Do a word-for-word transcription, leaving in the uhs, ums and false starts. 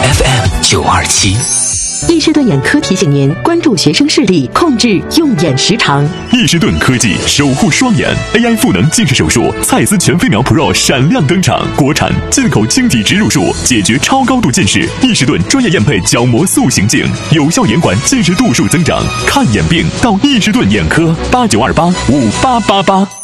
F M 九二七。 易士顿眼科提醒您关注学生视力，控制用眼时长。 易士顿科技守护双眼 A I 赋能近视手术，蔡司全飞秒 Pro 闪亮登场，国产进口晶体植入术，解决超高度近视。易士顿专业验配角膜塑形镜，有效延缓近视度数增长。看眼病到易士顿眼科，八九二八五八八八。